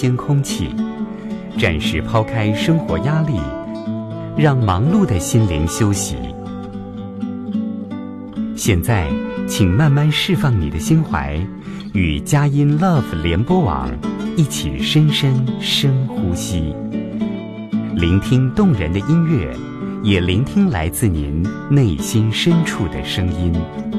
新空气，暂时抛开生活压力，让忙碌的心灵休息。现在，请慢慢释放你的心怀，与佳音 Love 联播网一起深深深呼吸，聆听动人的音乐，也聆听来自您内心深处的声音。